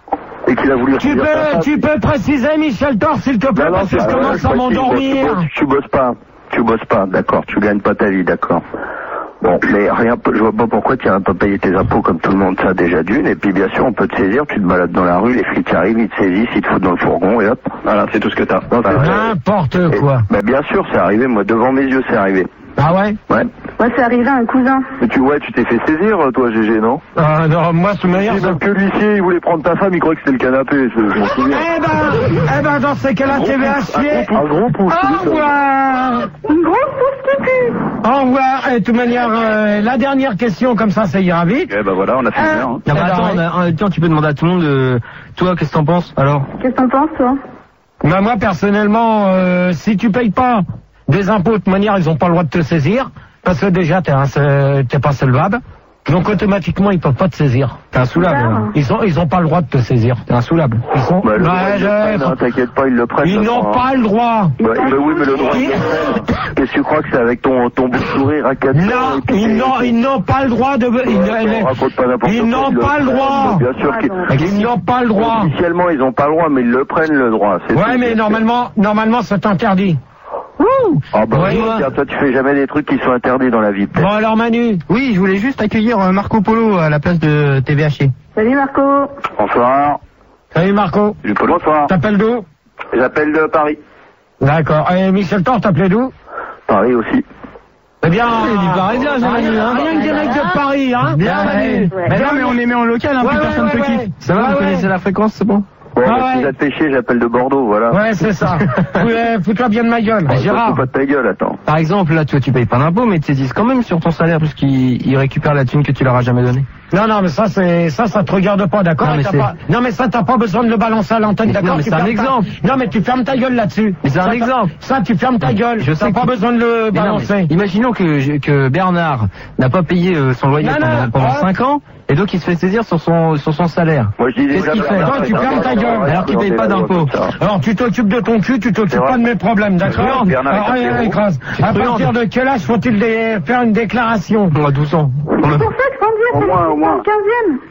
Et qu'il a voulu Tu peux, tu peux préciser, Michel Thor, s'il te plaît, non, non, parce que je ah, commence ouais, à m'endormir. Tu, bosses- tu bosses pas, tu bosses pas, d'accord, tu gagnes pas ta vie, d'accord. Bon, mais rien, je vois pas pourquoi tu n'iras pas payer tes impôts comme tout le monde, ça déjà d'une, et puis bien sûr on peut te saisir, tu te balades dans la rue, les flics arrivent, ils te saisissent, ils te foutent dans le fourgon, et hop, voilà, c'est tout ce que t'as. Non, c'est vrai. N'importe quoi. Mais bien sûr, c'est arrivé, moi devant mes yeux c'est arrivé. Ah ouais? Ouais. Moi, c'est arrivé à un cousin. Mais tu, ouais, tu t'es fait saisir, toi, G G, non? Ah non, moi, ce meilleur, Si, même que l'huissier, il voulait prendre ta femme, il croyait que c'était le canapé, je, je m'en souviens. Eh ben, eh ben, dans ces cas-là, T V H chier. Un gros pouce. Au revoir. Une grosse pousse qui pue. Au revoir. Et de toute manière, euh, la dernière question, comme ça, ça ira vite. Eh ben voilà, on a fait Euh, bien. Hein. Non, mais Alors, attends, ouais. en même temps, tu peux demander à tout le monde, euh, toi, qu'est-ce que t'en penses alors? Qu'est-ce que t'en penses, toi? Bah, moi, personnellement, euh, si tu payes pas des impôts, de toute manière, ils ont pas le droit de te saisir. Parce que déjà, t'es, un, t'es pas solvable. Donc, automatiquement, ils peuvent pas te saisir. T'es insoulable. Bizarre. hein. Ils ont, ils ont pas le droit de te saisir. T'es insoulable. Ils sont, Bah, le droit, Ouais, ils le je- prennent, hein, t'inquiète pas, ils le prennent. ils ça n'ont prend, pas hein. le droit. Bah, bah oui, mais le droit, ils Ils- le prennent. Qu'est-ce que tu crois que c'est avec ton, ton beau sourire à quatre ans, Non, et puis ils t'es- n'ont, ils n'ont pas le droit de... Ils, on raconte pas n'importe ils quoi, n'ont le pas le prennent, droit. mais Bien sûr qu'ils Ils n'ont pas le droit. officiellement ils ont pas le droit, mais ils le prennent le droit. c'est Ouais, tout. mais normalement, normalement, c'est interdit. Ouh. Ah bah Ouais, oui, moi. tiens, toi tu fais jamais des trucs qui sont interdits dans la vie. peut-être. Bon, alors, Manu. Oui, je voulais juste accueillir euh, Marco Polo à la place de T V H. Salut, Marco. Bonsoir. Salut, Marco. Bonsoir. T'appelles d'où? J'appelle de Paris. D'accord. Et Michel Thor, t'appelais d'où? Paris aussi. Eh bien, C'est du Parisien, j'ai rien, Manu, hein. rien que direct de Paris, hein. Bien, Manu. Ouais. Mais non, mais on les met en local, hein, Ouais, plus ouais, personne ouais, te ouais. kiffe. Ça va, Ouais, vous ouais. connaissez la fréquence, c'est bon? Bon, Ah bah, ouais. si t'as péché, j'appelle de Bordeaux, voilà. Ouais, c'est ça. Ouais, fous-toi bien de ma gueule. Bon, Gérard. toi, fous pas de ta gueule, attends. Par exemple, là, toi, tu payes pas d'impôts, mais ils te saisissent quand même sur ton salaire, parce qu'ils ils récupèrent la thune que tu leur as jamais donnée. Non, non, mais ça, c'est, ça, ça te regarde pas, d'accord? Non, mais T'as c'est- pas- non, mais ça, t'as pas besoin de le balancer à l'antenne, Mais d'accord? non, mais Tu c'est un fermes ta- exemple. Non, mais tu fermes ta gueule là-dessus. Mais c'est un Ça, t'as- exemple. Ça, tu fermes ta gueule. Je sais T'as pas que- besoin de le Mais non, mais balancer. imaginons que, je- que Bernard n'a pas payé euh, son loyer Non, pendant, non, pendant oh. cinq ans, et donc il se fait saisir sur son, sur son salaire. Moi je dis Qu'est-ce déjà. qu'il fait? Bernard, Toi, tu Bernard, fermes ta gueule, Bernard, alors qu'il paye pas Bernard, d'impôts. comme ça. Alors, tu t'occupes de ton cul, tu t'occupes C'est pas vrai. de mes problèmes, d'accord? Bernard, Alors, il allez, fait écrase. Tu À te partir regardes. de quel âge faut-il dé- faire une déclaration? On a douze ans. C'est pour ça que Sandy, Au moins, au c'est moins. le quinzième.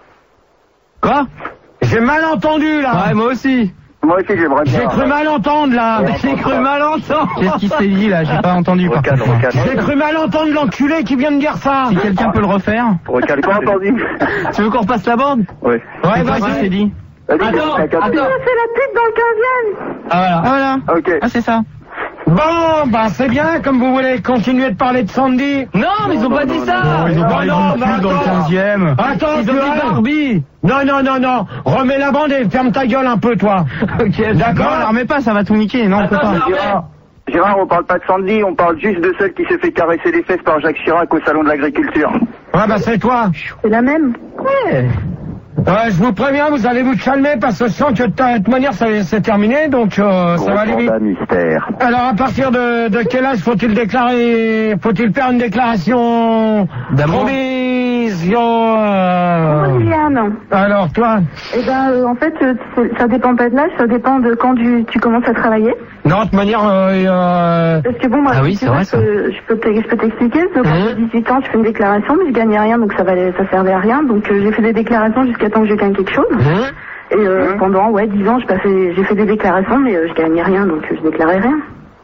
Quoi? J'ai mal entendu, là. Ouais, moi aussi. Moi aussi j'aimerais bien. J'ai cru mal entendre, là. J'ai cru mal entendre. Qu'est-ce qui s'est dit, là? J'ai pas entendu, par Recadre, contre. recadre. J'ai cru mal entendre l'enculé qui vient de dire ça. Si quelqu'un peut le refaire. Recadre, pas entendu. Tu veux qu'on repasse la bande? Ouais. Ouais, Qu'est-ce qui vas-y. s'est dit? Allez, Attends, t'as capté. attends. C'est la pute dans le quinzième. Ah, voilà. Ah, voilà. Ok. Ah, c'est ça. Bon, bah c'est bien, comme vous voulez continuer de parler de Sandy. Non, mais ils ont pas dit ça. ils ont parlé non, de bah, cul dans le attends. quinzième. Attends, Ils ont tu dit vois. Barbie. Non, non, non, non. Remets la bande et ferme ta gueule un peu, toi. Ok, D'accord. Non, la remets pas, ça va tout niquer. Non, on peut Attends, pas. non, Gérard, Gérard, on parle pas de Sandy, on parle juste de celle qui s'est fait caresser les fesses par Jacques Chirac au salon de l'agriculture. Ouais, bah c'est toi. C'est la même. Ouais. Ouais, je vous préviens, vous allez vous calmer parce que je sens que de toute manière ça- c'est terminé, donc euh, ça va aller vite. Gros mystère. Alors à partir de, de quel âge faut-il déclarer, faut-il faire une déclaration D'amour. provision euh, Liliane. Alors toi, Eh ben, euh, en fait, euh, c'est- ça dépend pas de l'âge, ça dépend de quand tu, tu commences à travailler. non, de toute manière, euh, euh, Parce que bon, moi, Ah oui, tu c'est vois, vrai, ça. que je peux te- je peux t'expliquer. parce que Quand Hein j'ai dix-huit ans, je fais une déclaration, mais je gagnais rien, donc ça valait, ça servait à rien. Donc euh, j'ai fait des déclarations jusqu'à temps que je gagne quelque chose. hein Et euh, pendant ouais dix ans, j'ai pas fait- j'ai fait des déclarations, mais euh, je gagnais rien, donc euh, je déclarais rien.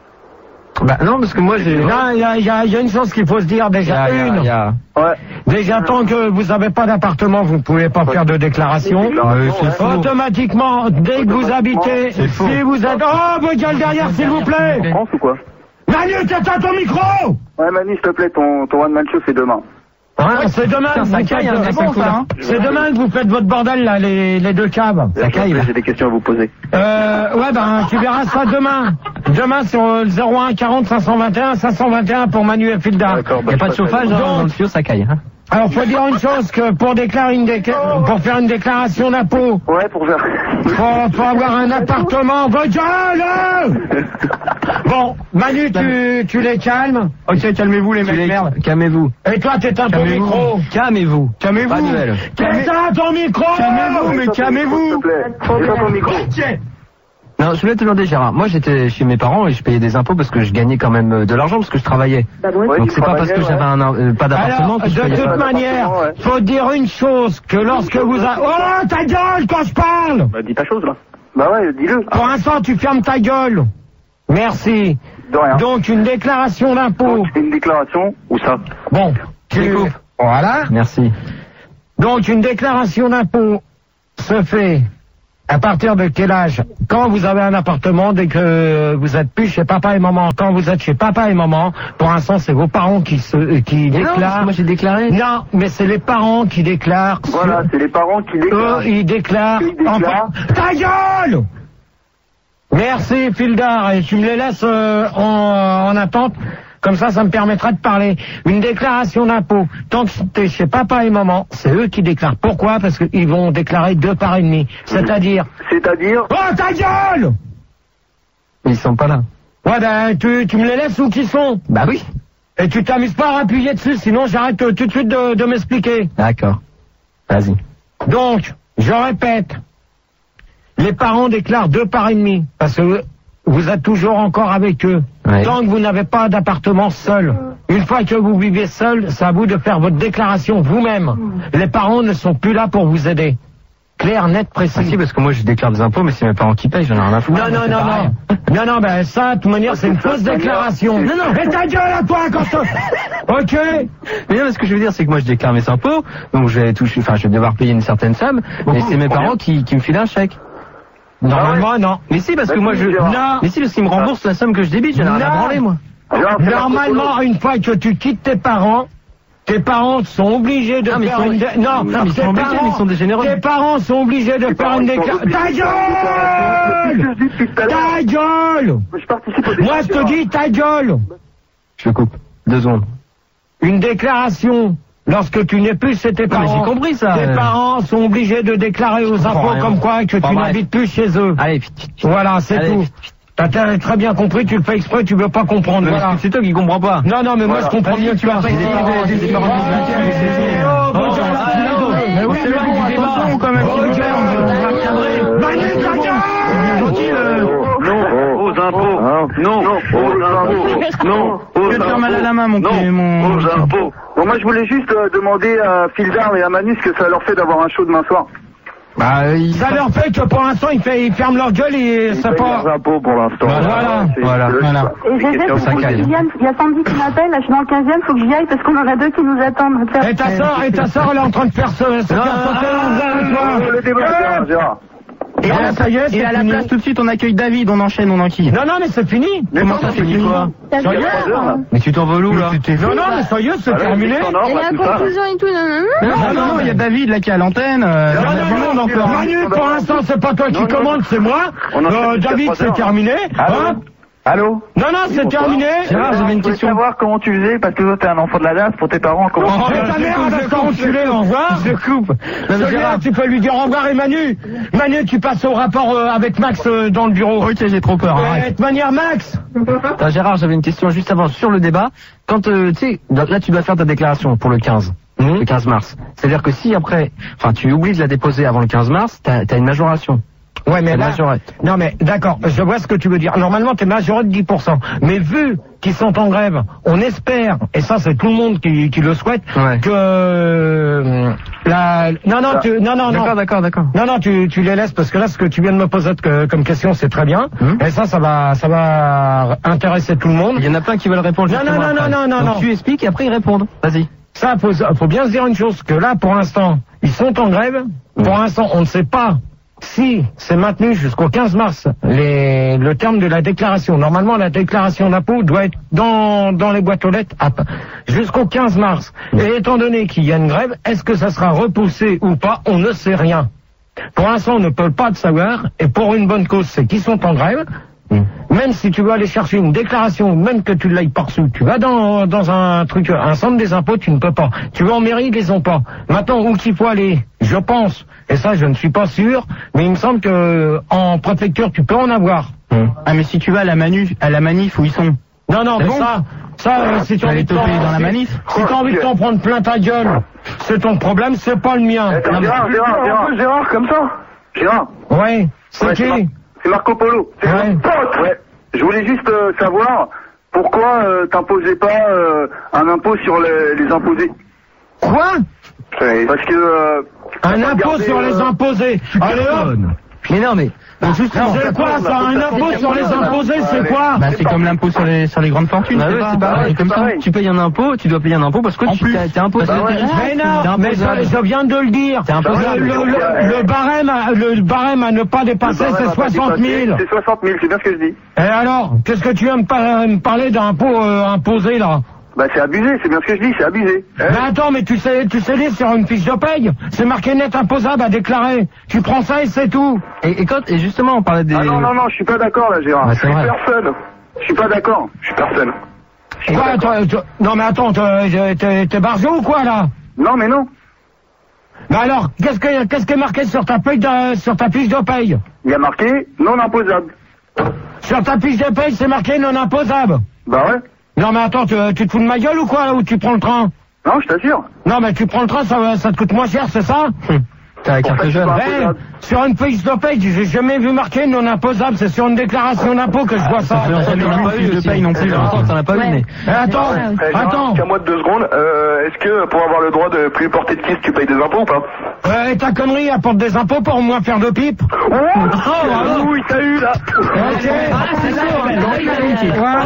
Bah non, parce que moi j'ai. non, il y a, il y a- il y a une chose qu'il faut se dire Il y déjà. a- il y a- Une, il y a- Ouais. déjà tant que vous n'avez pas d'appartement, vous ne pouvez pas faire de déclaration. Ouais, c'est faux. Automatiquement, dès que vous habitez, C'est faux. si vous êtes... Oh, vos gueules derrière, s'il vous plaît. France ou quoi? Manu, t'éteins ton micro. Ouais, Manu, s'il te plaît, ton, ton one man show c'est demain. Hein, c'est demain, Putain, que ça vous caille, faites- hein, c'est c'est bon, cool, ça, hein. hein. C'est demain que vous faites votre bordel, là, les, les deux caves. Ça caille, j'ai des questions à vous poser. Euh, ouais, ben, tu verras ça demain. Demain, sur le zéro un quarante cinq cent vingt et un, cinq cent vingt et un pour Manu et Filda. D'accord, Il n'y a pas de chauffage hein, Donc- dans le tuyau, ça caille. Hein. Alors, faut dire une chose, que pour déclarer une déca- pour faire une déclaration d'impôt, Ouais, pour faire. faut, faut avoir un appartement. Vos gueules. Bon, Manu, tu, tu les calmes. Ok, calmez-vous les mecs, merde. Calmez-vous. Et toi, t'éteins ton Calmez-vous. micro. Calmez-vous. Calmez-vous. Pas de nouvelles. T'éteins ton micro. Calmez-vous, mais S'il te calmez-vous. plaît. Éteins ton micro. Non, je voulais te demander, Gérard. Moi, j'étais chez mes parents et je payais des impôts parce que je gagnais quand même de l'argent parce que je travaillais. Bah, ouais, Donc c'est pas parce que ouais. j'avais un, euh, pas d'appartement Alors, que je de payais toute pas. manière, ouais. faut dire une chose, que lorsque vous a... Oh, ta gueule quand je parle! Bah, dis ta chose, là. Bah ouais, dis-le. Pour l'instant, tu fermes ta gueule. Merci. De rien. Donc, une déclaration d'impôt. Donc, tu fais une déclaration, ou ça? Bon, tu... Découpe. Voilà. Merci. Donc, une déclaration d'impôt se fait à partir de quel âge? Quand vous avez un appartement, dès que vous êtes plus chez papa et maman. Quand vous êtes chez papa et maman, pour l'instant, c'est vos parents qui se, qui Mais non, parce que déclarent. moi j'ai déclaré. Non, mais c'est les parents qui déclarent. Voilà, c'est les parents qui Eux, déclarent. ils déclarent. Ils déclarent. Enfin, ta gueule! Merci, Fildar, et tu me les laisses euh, en, en attente. Comme ça, ça me permettra de parler. Une déclaration d'impôt, tant que t'es chez papa et maman, c'est eux qui déclarent. Pourquoi? Parce qu'ils vont déclarer deux parts et demi. C'est-à-dire... C'est-à-dire, Oh, ta gueule! Ils sont pas là. Ouais, ben, tu, tu me les laisses où qu'ils sont? Bah oui. Et tu t'amuses pas à appuyer dessus, sinon j'arrête euh, tout de suite de, de m'expliquer. D'accord. Vas-y. Donc, je répète, les parents déclarent deux parts et demi, parce que vous êtes toujours encore avec eux. Ouais. Tant que vous n'avez pas d'appartement seul. Une fois que vous vivez seul, c'est à vous de faire votre déclaration vous-même. Les parents ne sont plus là pour vous aider. Clair, net, précis. Ah si, parce que moi je déclare des impôts, mais c'est mes parents qui payent, j'en ai rien à foutre. Non, non, C'est non, pareil. non. Non, non, ben ça, de toute manière, c'est une fausse déclaration. Non, non, et ta gueule à toi quand je... Ok. Mais non, mais ce que je veux dire, c'est que moi je déclare mes impôts, donc je vais toucher, enfin je vais devoir payer une certaine somme, mais c'est mes parents qui, qui me filent un chèque. Normalement, non. Mais si, parce Bah que moi je... si, Gérard. Non. Mais si, parce qu'ils me remboursent la somme que je débite, j'en ai rien à Non. branler, moi. Gérard, c'est Normalement, une fois que tu quittes tes parents, tes parents sont obligés de Non, mais faire ils sont- une... dé- Non, Non, mais ils tes sont obligés, parents- mais ils sont des généreux. Tes parents sont obligés de faire parents, une ils sont déclaration... obligés Ta de faire une déclaration. gueule! C'est ce que je dis depuis tout à l'heure. Ta gueule! Je participe au débat. Moi, je te dis ta gueule! Je le coupe. Deux secondes. Une déclaration, lorsque tu n'es plus chez tes Non, mais parents... j'ai compris ça. Tes euh. parents sont obligés de déclarer aux impôts rien. comme quoi que Bon, tu bref. n'habites plus chez eux. Allez, vite, vite, vite. Voilà, c'est Allez, tout. vite, T'as très très bien compris, tu le fais exprès, tu veux pas comprendre. Mais Voilà. c'est toi qui comprends pas. Non, non, mais moi je comprends Vas-y, mieux que tu vas toi. pas essayer de- de- de- de- Oh, bon, Oh, voilà. allez, Mais oui, c'est mais bon, bon, attention, attention, quand même, Oh, s'il vous plaît, regarde, on va on va recadrer. Manu, ta gueule! Tranquille, euh. Non, aux impôts. Non, non, aux impôts. Non, aux Je vais te faire mal à la main, mon Non, cul, mon- aux impôts. Bon, moi, je voulais juste euh, demander à Fildar et à Manu ce que ça leur fait d'avoir un show demain soir. Bah, il... Ça leur fait que pour l'instant ils, fait, ils ferment leur gueule et Ils ça payent pas. leurs impôts pour l'instant. Voilà, C'est- voilà, c'est logique, voilà. quoi. Et G G, Question faut ça que caille. je vienne. Il y a Sandy qui m'appelle, là, je suis dans le quinzième, faut que j'y aille parce qu'on en a deux qui nous attendent. Et ta soeur, et ta soeur, elle est en train de faire ce, se faire sauter l'envers, toi. Le débat, Gérard, Gérard. Et là, ça y est, c'est Et à la fini. place, tout de suite, on accueille David, on enchaîne, on enquille. Non, non, mais c'est fini. Comment ça, c'est dit quoi? T'as Ça y est, vu, heures, là. Mais tu t'envoles où, là? Non, non, mais ça y est, c'est Alors, terminé. Victor Nord, Et bah, la tout ça. conclusion et tout, non, non, non. Non, non, non, il y a David, là, qui est à l'antenne. euh, Non, il y a non, du monde non, encore. Manu, pour l'instant, c'est pas toi qui Non, non, commande, c'est moi. On en fait Euh, jusqu'à David, trois c'est heures. terminé. Allô Hein Allô Non, non, c'est terminé. Gérard, j'avais une Je voulais question. savoir comment tu faisais, parce que toi, t'es un enfant de la D A S pour tes parents. Comment Oh, tu mais fais ta mère, elle va se faire enculer, au revoir. Je coupe. Non, mais Celui-là, Gérard, tu peux lui dire au revoir et Manu. Manu, tu passes au rapport euh, avec Max euh, dans le bureau. ok, j'ai trop peur. Euh, arrête. De toute manière, Max. Attends, Gérard, j'avais une question juste avant sur le débat. Quand, euh, tu sais, là, tu dois faire ta déclaration pour le quinze. Le quinze mars. C'est-à-dire que si après, enfin, tu oublies de la déposer avant le quinze mars, t'as, t'as une majoration. Ouais, mais T'as là, majorette. non mais d'accord, je vois ce que tu veux dire. Normalement, t'es majoré de dix pour cent. Mais vu qu'ils sont en grève, on espère, et ça c'est tout le monde qui, qui le souhaite, Ouais. que euh, la... Non, non, tu... non, non, non. D'accord, d'accord, d'accord. Non, non, tu, tu les laisses parce que là, ce que tu viens de me poser que- comme question, c'est très bien. Hum. Et ça, ça va, ça va intéresser tout le monde. Il y en a plein qui veulent répondre Non, justement non, non, après. non, non, Donc non. tu expliques et après ils répondent. Vas-y. Ça, faut, faut bien se dire une chose, que là, pour l'instant, ils sont en grève. Pour l'instant, on ne sait pas si c'est maintenu jusqu'au quinze mars les, le terme de la déclaration. Normalement, la déclaration d'impôt doit être dans, dans les boîtes aux lettres à- jusqu'au quinze mars. Et étant donné qu'il y a une grève, est-ce que ça sera repoussé ou pas? On ne sait rien. Pour l'instant, on ne peut pas le savoir. Et pour une bonne cause, c'est qu'ils sont en grève. Même si tu veux aller chercher une déclaration, même que tu l'ailles par sous, tu vas dans, dans un truc, un centre des impôts, tu ne peux pas. Tu vas en mairie, ils les ont pas. Maintenant, où qu'il faut aller, je pense, et ça je ne suis pas sûr, mais il me semble que en préfecture, tu peux en avoir. Ah, mais si tu vas à la manif, à la manif où ils sont. Non, non, C'est mais bon ça, ça, euh, si tu Tu as vas envie les de t'en- toper dans la si- manif. si t'as envie de t'en prendre plein ta gueule, c'est ton problème, c'est pas le mien. Attends, Gérard, Gérard, Gérard, Gérard, comme ça Gérard Ouais, c'est Ouais, qui? c'est C'est Marco Polo. C'est Ouais. mon pote. Ouais. Je voulais juste euh, savoir pourquoi euh, t'imposais pas euh, un impôt sur les, les imposés. Quoi? Parce que... Euh, Un impôt regardez, sur euh, les imposés. Allez hop. Mais non, mais. Bah, juste, non. C'est quoi ça? Un impôt sur les imposés, c'est quoi? Bah, c'est comme l'impôt sur les, sur les grandes fortunes. Bah ouais, c'est pareil, c'est comme ça. pareil. Tu payes un impôt, tu dois payer un impôt parce que En tu plus. t'es t'es imposé. Bah ouais. Mais non, mais je, je viens de le dire. C'est imposable. Le, le, le, le barème, à, le barème à ne pas dépasser, le barème c'est à pas soixante mille. dépasser, C'est soixante mille, c'est bien ce que je dis. Et alors, qu'est-ce que tu viens me, par- me parler d'impôt euh, imposé là? Bah c'est abusé, c'est bien ce que je dis, c'est abusé. Hein? Mais attends, mais tu sais, tu sais lire sur une fiche de paye, c'est marqué net imposable à déclarer. Tu prends ça et c'est tout. Et, et quand, et justement, on parlait des. Ah non, non, non, je suis pas d'accord là, Gérard. Bah, je c'est suis vrai. personne. Je suis pas d'accord. Je suis personne. Je suis Quoi, pas d'accord. toi, toi- non mais attends, t'es- t'es t'es barjot ou quoi là? Non, mais non. Mais alors, qu'est-ce que qu'est-ce qui est marqué sur ta paye de- sur ta fiche de paye? Il y a marqué non imposable. Sur ta fiche de paye, c'est marqué non imposable. Bah ouais. Non mais attends, tu, tu te fous de ma gueule ou quoi là où tu prends le train? Non, je t'assure. Non mais tu prends le train, ça, ça te coûte moins cher, c'est ça? T'as la Pour carte ça, jeune. c'est pas Eh, imposable. sur une fiche de paye, j'ai jamais vu marqué non imposable, c'est sur une déclaration d'impôt que je vois ça. fait longtemps que t'en as pas vu de paye non plus. Ça fait longtemps que t'en as pas vu, Ouais. mais. Eh, attends, Ouais. Eh, Gérard, attends, qu'à moi de deux secondes, euh, est-ce que pour avoir le droit de plus porter de kiss, tu payes des impôts ou pas? euh, et ta connerie apporte des impôts pour au moins faire de pipe? Oh, bravo. oui, t'as eu là. Ok. Voilà.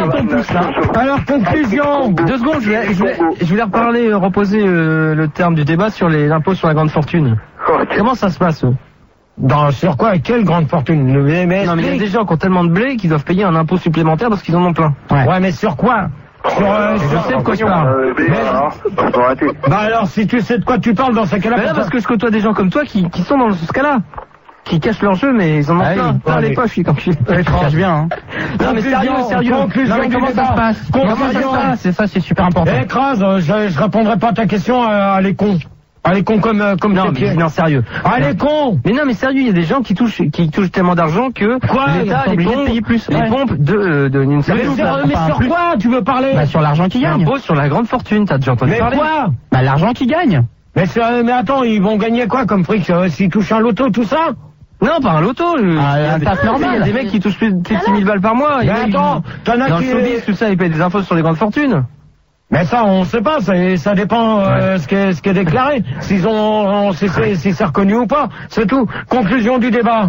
Alors, conclusion. Deux secondes, je voulais, je voulais, je voulais reparler, euh, reposer euh, le terme du débat sur les impôts sur la grande fortune. Ok. Comment ça se passe eux Dans, sur quoi? Quelle grande fortune? Mais, mais Non mais il y a des gens qui ont tellement de blé qu'ils doivent payer un impôt supplémentaire parce qu'ils en ont plein. Ouais, mais sur quoi? Sur, euh, Je sur- sais de quoi je parle. Euh, mais, alors, Faut arrêter. Bah alors, si tu sais de quoi tu parles dans ces cas-là, Mais là, pourquoi- parce que je côtoie des gens comme toi qui, qui sont dans ce cas-là. Qui cachent leur jeu, mais ils en ont Ah oui. plein. Plein Ouais, les mais- poches, quand je suis. Cache bien, hein. Non mais sérieux, sérieux. Conclusion Non, mais du comment ça débat. se passe Conclusion. Comment ça se passe C'est ça, c'est super important. Eh, Kraz, euh, je, je répondrai pas à ta question, euh, elle est con. Elle est con comme, euh, comme Non, tes mais pieds. non, sérieux. Elle est con. Mais non, mais sérieux, il y a des gens qui touchent, qui touchent tellement d'argent que Quoi, ils l'État sont les obligés de pompe, payer plus, les ouais. pompes de, euh, de d'une Mais, certaine sur, mais enfin, sur plus. quoi tu veux parler? Bah, sur l'argent qui gagne. impôt sur la grande fortune, t'as déjà entendu Mais parler quoi? Bah, l'argent qui gagne. mais, sur- mais attends, ils vont gagner quoi comme fric euh, s'ils touchent un loto, tout ça? Non, pas un loto. je- Ah, il y a un des- taf normal. Il y a des mecs qui touchent plus de six mille balles par mois. Il y Mais en a qui- attends, t'en as dans le qui... showbiz, tout ça, ils payent des impôts sur les grandes fortunes. Mais ça, on sait pas, c'est- ça dépend euh, ce, qui est, ce qui est déclaré. S'ils ont, on, si c'est si c'est reconnu ou pas, c'est tout. Conclusion du débat.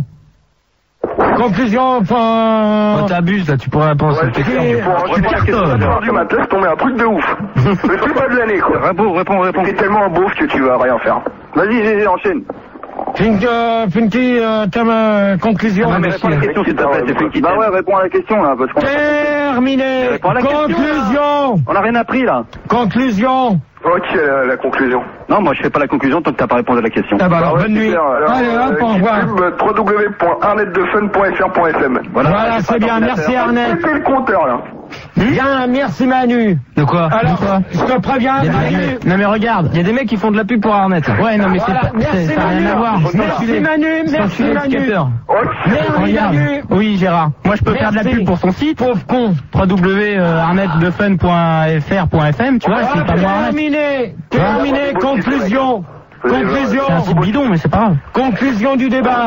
Conclusion, enfin... Oh, t'abuses, là, tu pourrais répondre à cette Ouais, question. qui- pour tu répondre à la question cartonnes. de l'heure du matin, c'est tombé un truc de ouf. Le plus bas de l'année, quoi. Réponds, réponds, réponds. T'es tellement un beauf que tu vas rien faire. Vas-y, Gégé, enchaîne. Fink, euh, Finky, euh, thème, euh, conclusion. Ah, mais réponds à la question, s'il te plaît, c'est Funky. Bah ouais, réponds à la question, là, parce qu'on... Terminé. Réponds à la question, Conclusion. On a rien appris, là. Conclusion. Ok, la, la conclusion. Non, moi, je fais pas la conclusion tant que t'as pas répondu à la question. Ah bah alors, ouais, bonne nuit. super. Alors, Allez, hop, euh, au revoir. YouTube, w w w point arnet de fun point f r point f m. Voilà, c'est bien, merci Arnett. C'est le compteur, là. Bien, merci Manu. De quoi Alors, je te préviens, Il y a des Manu. mecs- Non mais regarde, il y a des mecs qui font de la pub pour Arnett. Ouais, non, mais c'est Voilà, pas, merci c'est- ça n'a Manu. rien à voir. Merci Manu, merci Manu. Skater. Ok. Merci Regarde. Manu. Oui, Gérard. Moi, je peux faire de la Merci. pub pour son site. Pauvre con. w w w point arnet de fun point f r point f m, tu vois, Ah, c'est pas moi Arnet. terminé, terminé, conclusion. Conclusion. C'est un site bidon, mais c'est pas grave. Conclusion du débat.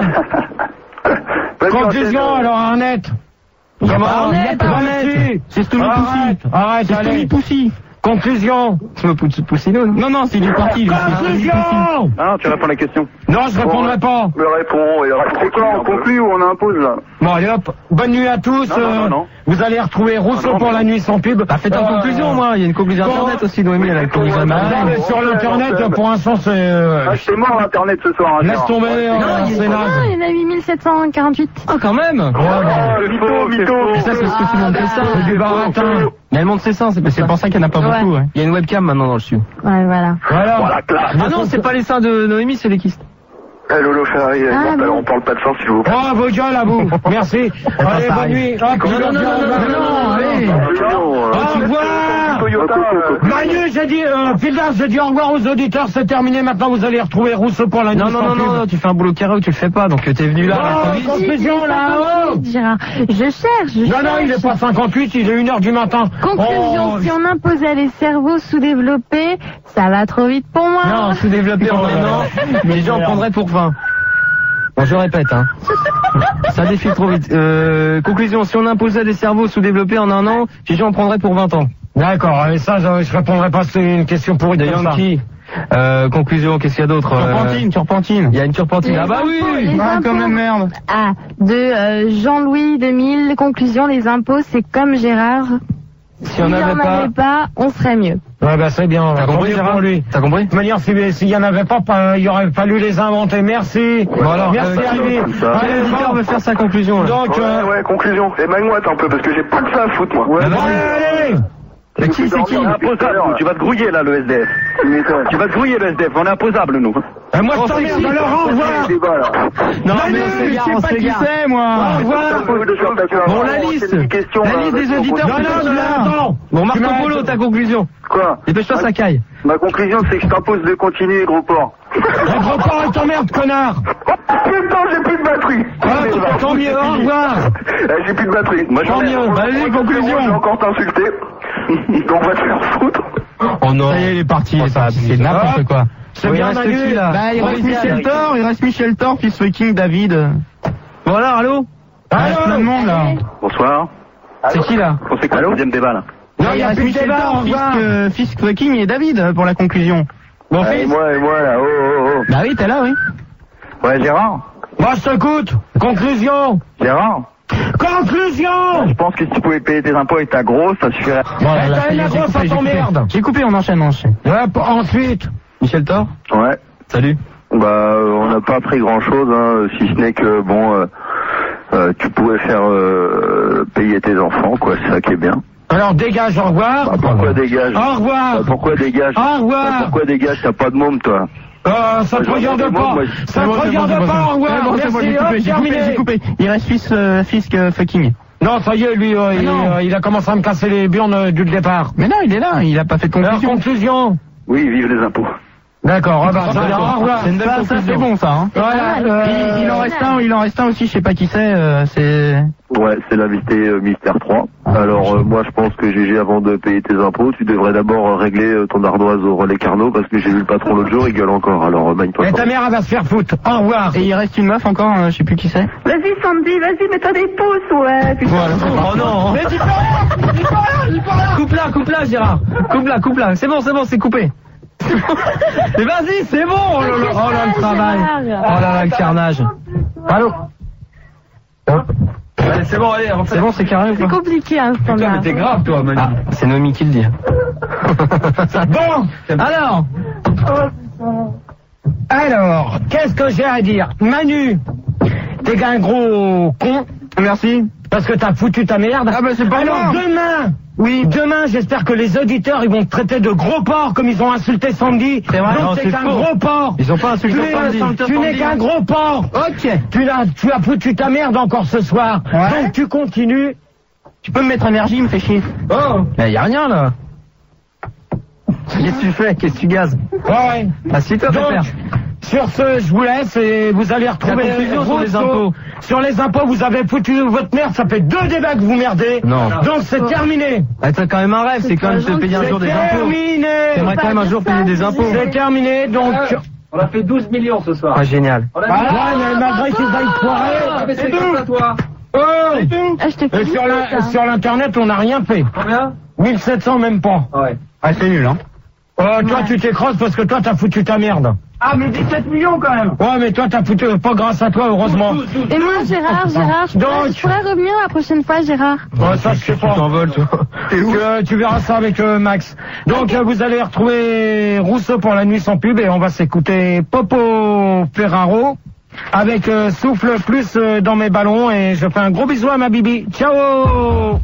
Vas-y, Conclusion, enchaîne. alors Arnett. Comment Arnett, Arnett. C'est Stony Pussy. Arrête, arrête, C'est Stony allez. Pussy. Conclusion. Tu me pousses Poussino, non? Non, non, c'est du parti. lui, c'est Stony Pussy. Conclusion. Ah non, tu réponds à la question. Non, je répondrai pas. Mais réponds, et réponds. C'est quoi, on conclut ou on impose, là? Bon, allez hop. Bonne nuit à tous. Non, non, non, euh, non. Vous allez retrouver Rousseau Non, non, pour non. la nuit sans pub. Bah, faites en Euh, conclusion, moi. Il y a une conclusion bon. internet aussi, Noémie, elle a une conclusion Ah, internet. mais sur l'internet, pour l'instant, c'est... euh, Ah, c'est mort, Internet, ce soir. hein, Laisse Gérard. tomber, euh, Non, il y a- c'est Non, naze. il y en a huit mille sept cent quarante-huit. Ah, quand même! Ouais, Ah, le mytho, mytho. Ça, c'est parce que tu montes tes seins. c'est du baratin. Mais elle monte ses seins, c'est pas C'est pour ça qu'il n'y en a pas Ouais. beaucoup, ouais. Il y a une webcam maintenant dans le studio. Ouais, voilà. Voilà. Voilà, classe. Ah non, c'est pas les seins de Noémie, c'est les kystes. Eh, Lolo Ferrari, Ah, on, parle, bon. on parle pas de ça, s'il vous plaît. Oh, vos gueules à vous. Merci. Allez, bonne nuit. Hop, Non, non, non, non, non, non, non, allez. Au revoir. Toyota, euh, Manu, j'ai dit, euh, Fildas, j'ai dit au revoir aux auditeurs, c'est terminé, maintenant vous allez retrouver Rousseau pour la nuit Non, non, sans non, pub. non, non, tu fais un boulot carré ou tu le fais pas, donc euh, t'es venu là. Oh, à l'improviste. conclusion là-haut. Gérard, je cherche, je Non, non, il cherche. est pas cinquante-huit, il est une heure du matin. Conclusion, Oh, si on imposait les cerveaux sous-développés, ça va trop vite pour moi. Non, sous-développé en un an, mais les gens Merde. prendraient pour vingt. Bon, je répète, hein. Ça défile trop vite. Euh, conclusion, si on imposait des cerveaux sous-développés en un an, Gigi en prendrait pour vingt ans. D'accord, et ça, je, je répondrai pas, c'est une question pourrie de Yankee. Euh, conclusion, qu'est-ce qu'il y a d'autre? Turpentine, turpentine. Il y a une turpentine. Les Ah bah oui, impôts, les Ah, impôts. comme la merde. Ah, de euh, Jean-Louis deux mille, conclusion, les impôts, c'est comme Gérard. Si on S'il n'y n'avait en pas... avait pas, on serait mieux. Ouais, bah c'est bien. T'as Tant compris, mieux Gérard pour lui. T'as compris? De toute manière, si- s'il y en avait pas, pas, il aurait fallu les inventer. Merci. Bon alors, Merci euh, à lui. comme ça. Allez, L'éditeur bon. veut faire sa conclusion, là. Donc, Ouais, euh, ouais, conclusion. Émaille-moi un peu, parce que j'ai pas que ça à foutre, moi. allez, allez. Mais qui, c'est qui? On est imposable, nous. Tu vas te grouiller là, le S D F. Tu vas te grouiller, le S D F. On est imposable, nous. Et moi, je t'emmerde, alors au revoir. Débat, là. Non, Manu, mais on s'égare, Je on sais pas qui s'égare. c'est, moi. Au revoir. Bon, la liste. La liste des auditeurs. Non, non, non, attends. Bon, Marco Tu m'as- Polo, ta conclusion. Quoi? Dépêche-toi, ça caille. Ma conclusion, c'est que je t'impose de continuer, gros porc. Le gros porc, il t'emmerde, connard. Putain, j'ai plus de batterie. Ah, tant mieux, au revoir. Eh, j'ai plus de batterie. Moi, Tant mieux. Vas-y, conclusion. J'ai encore t'insulté. Donc, on va te faire foutre. Oh non. Ça y est, il est parti, il est parti. C'est n'importe quoi. C'est Oui, bien, il reste Manu. qui, là? Bah, il reste Michel Thor, il reste Michel Thor, fils fucking David. Bon alors, allô? Il reste plein de monde, là. Bonsoir. C'est qui, là? On fait quoi le deuxième débat, là? Non, il il y a reste plus de Michel débat, au Thor, fils, revoir. que- fils fucking et David pour la conclusion. Mon Et fils. moi, et moi, là. Oh, oh, oh. Bah oui, t'es là, oui. Ouais, Gérard? Moi, je t'écoute. Conclusion. Gérard? Conclusion. Je pense que si tu pouvais payer tes impôts avec ta grosse, ça suffirait. Voilà, Eh, là, t'as ça y une est, j'ai grosse, coupé, ça j'ai coupé. t'emmerde. J'ai coupé, on enchaîne, on enchaîne. Ouais, p- ensuite. Michel Thor? Ouais. Salut. Bah, euh, on n'a pas appris grand-chose, hein, si ce n'est que, bon, euh, euh, tu pouvais faire euh, payer tes enfants, quoi, c'est ça qui est bien. Alors, dégage, au revoir. Bah, pourquoi dégage? Au revoir. Bah, pourquoi dégage? Au revoir. Bah, pourquoi dégage? T'as pas de môme, toi? Euh, ça te Moi, j'en ai regarde des pas. mots, moi, Ça C'est te bon, c'est bon, regarde c'est bon, pas, au c'est bon. revoir. C'est bon, c'est bon, Merci, j'ai hop, coupé, j'ai coupé, terminé. j'ai coupé. Il reste fils, euh, fils que fucking. Non, ça y est, lui, euh, il, non. euh, il a commencé à me casser les burnes euh, du départ. Mais non, il est là, il a pas fait de Alors, conclusion. conclusion. Oui, vive les impôts. D'accord, au revoir. Au revoir. C'est une belle conclusion. C'est bon, ça, hein. Voilà, euh, Il, il en reste un, il en reste un aussi, je sais pas qui c'est, euh, c'est... Ouais, c'est l'invité euh, Mystère trois. Alors, euh, moi, je pense que Gégé, avant de payer tes impôts, tu devrais d'abord euh, régler euh, ton ardoise au relais Carnot, parce que j'ai vu le patron l'autre jour, il gueule encore. Alors, euh, magne-toi. Et ta mère, elle va se faire foutre. Au revoir. Et il reste une meuf encore, euh, je sais plus qui c'est. Vas-y, Sandy, vas-y, mets-toi des pouces, ouais. Putain. Oh non. Mais dis pas rien. Dis pas rien, dis pas rien. Coupe-la, coupe-la, Gérard. Coupe-la, coupe-la. C'est bon, c'est bon, c'est coupé. Mais vas-y, c'est bon. Oh là là, oh là, le travail. Oh là là, le carnage. Allô. Allez, c'est bon, allez, c'est bon, c'est carré ou C'est pas? compliqué, hein, ce Putain, temps-là. mais t'es grave, toi, Manu. Ah, c'est Noémie qui le dit. Bon. Alors, Alors, qu'est-ce que j'ai à dire? Manu, t'es qu'un gros con. Merci. Parce que t'as foutu ta merde. Ah bah c'est pas Alors moi. demain, oui, demain, j'espère que les auditeurs, ils vont te traiter de gros porc comme ils ont insulté Sandy. C'est vrai, Donc non, t'es c'est qu'un faux. gros porc. ils ont pas Tu insulté es- Sandy. tu n'es qu'un gros porc. Ok. Tu as, tu as foutu ta merde encore ce soir. Ouais. Donc tu continues. Tu peux me mettre énergie, il me fait chier. Oh. Mais y a rien, là. Qu'est-ce que tu fais? Qu'est-ce que tu gazes? Ouais. Assieds-toi, Donc, père. sur ce, je vous laisse et vous allez retrouver La conclusion sur les Rousseau. impôts. Sur les impôts, vous avez foutu votre merde. Ça fait deux débats que vous merdez. Non. Donc c'est terminé. Ah, t'as quand même un rêve, c'est quand même de payer un jour des C'est impôts. terminé. T'aimerais quand même un jour payer des impôts. C'est terminé. Donc. On a fait douze millions ce soir. Ah, génial. Voilà, mais malgré qu'ils aillent foirer. c'est grâce à toi. Oh. Ah, je te Et félicite, sur la- hein. sur l'internet, on n'a rien fait. Combien? mille sept cents même pas. Ouais. Ah, c'est nul, hein. Oh, toi, tu t'écroses parce que toi, t'as foutu ta merde. Ah, mais dix-sept millions quand même. Ouais, mais toi, t'as foutu, pas grâce à toi, heureusement. Et moi, Gérard, Gérard, je pourrais, Donc. je pourrais revenir la prochaine fois, Gérard. Ouais, ça, je sais pas. Tu t'envoles, toi. Que, tu verras ça avec euh, Max. Donc, euh, vous allez retrouver Rousseau pour la nuit sans pub et on va s'écouter Popo Ferraro avec euh, Souffle plus euh, dans mes ballons et je fais un gros bisou à ma bibi. Ciao!